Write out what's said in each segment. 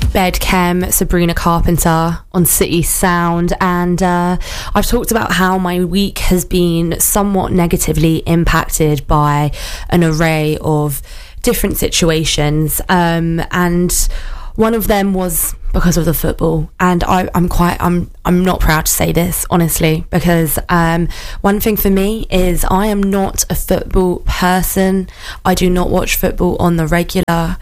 Bedchem, Sabrina Carpenter on City Sound, and I've talked about how my week has been somewhat negatively impacted by an array of different situations, and one of them was because of the football. And I'm not proud to say this, honestly, because one thing for me is I am not a football person. I do not watch football on the regular.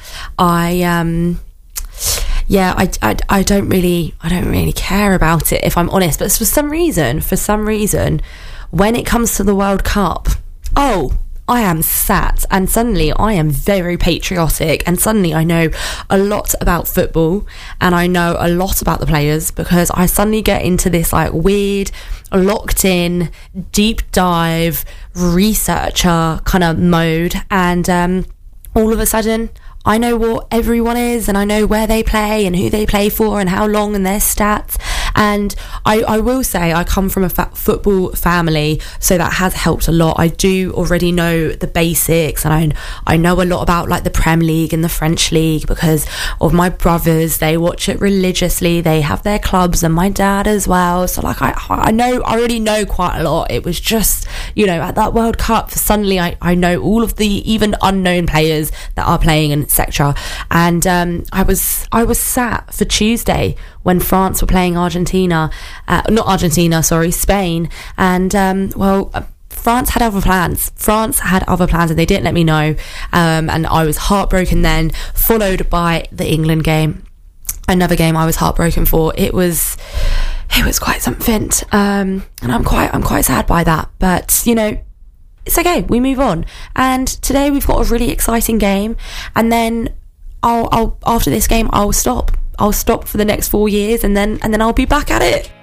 I don't really care about it, if I'm honest. But for some reason, when it comes to the World Cup, I am sat, and suddenly I am very patriotic, and suddenly I know a lot about football, and I know a lot about the players, because I suddenly get into this like weird, locked in, deep dive researcher kind of mode, and all of a sudden I know what everyone is, and I know where they play and who they play for and how long and their stats. And I will say I come from a football family, so that has helped a lot. I do already know the basics, and I know a lot about like the Premier League and the French League because of my brothers. They watch it religiously. They have their clubs, and my dad as well. So like I already know quite a lot. It was just, at that World Cup, suddenly I know all of the even unknown players that are playing and etc. And I was sat for Tuesday when France were playing Spain, and France had other plans. And they didn't let me know, and I was heartbroken then, followed by the England game, another game I was heartbroken for. It was quite something, and I'm quite sad by that, but it's okay, we move on. And today we've got a really exciting game, and then I'll after this game I'll stop for the next 4 years, and then I'll be back at it.